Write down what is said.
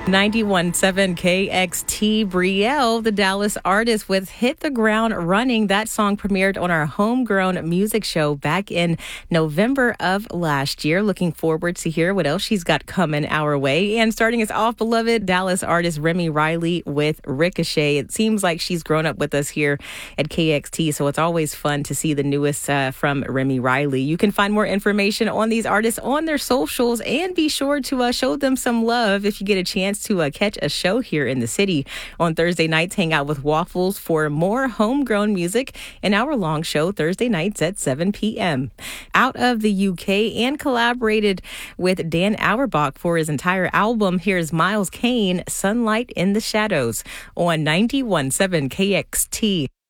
91.7 KXT. Brielle, the Dallas artist, with Hit the Ground Running. That song premiered on our Homegrown music show back in November of last year. Looking forward to hear what else she's got coming our way. And starting us off, beloved Dallas artist Remy Riley with Ricochet. It seems like she's grown up with us here at KXT, so it's always fun to see the newest from Remy Riley. You can find more information on these artists on their socials, and be sure to show them some love if you get a chance to catch a show here in the city. On Thursday nights, hang out with Waffles for more homegrown music, an hour-long show Thursday nights at 7 p.m. Out of the UK and collaborated with Dan Auerbach for his entire album, here's Miles Kane, Sunlight in the Shadows on 91.7 KXT.